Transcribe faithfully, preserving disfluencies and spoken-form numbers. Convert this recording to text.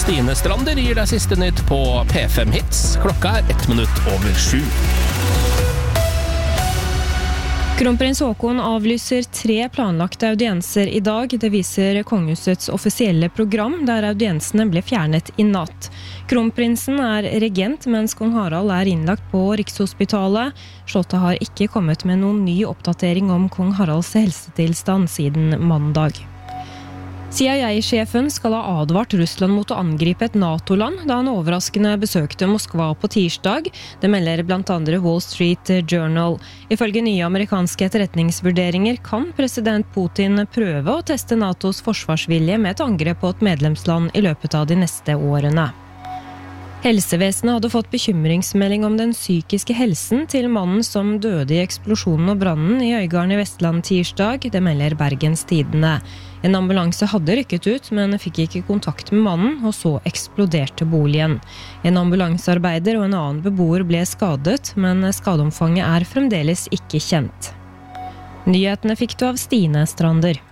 Stine Strander gir deg siste nytt på P fem Hits. Klokka er ett minutt over sju. Kronprins Haakon avlyser tre planlagte audienser i dag. Det viser kongehusets offisielle program, der audiensene ble fjernet i natt. Kronprinsen er regent, mens kong Harald er innlagt på Rikshospitalet. Slottet har ikke kommet med noen ny oppdatering om kong Haralds helsetilstand siden mandag. C I A-sjefen skal ha advart Russland mot å angripe et NATO-land da han overraskende besøkte Moskva på tirsdag. Det melder blant andre Wall Street Journal. Ifølge nye amerikanske etterretningsvurderinger kan president Putin prøve å teste NATOs forsvarsvilje med et angrep på et medlemsland i løpet av de neste årene. Helsevesenet hadde fått bekymringsmelding om den psykiske helsen til mannen som døde i eksplosjonen og brannen i Øygarden i Vestland tirsdag. Det melder Bergens Tidende. En ambulanse hadde rykket ut, men fikk ikke kontakt med mannen, og så eksploderte boligen. En ambulansearbeider og en annen beboer ble skadet, men skadeomfanget er fremdeles ikke kjent. Nyhetene fikk du av Stine Strander.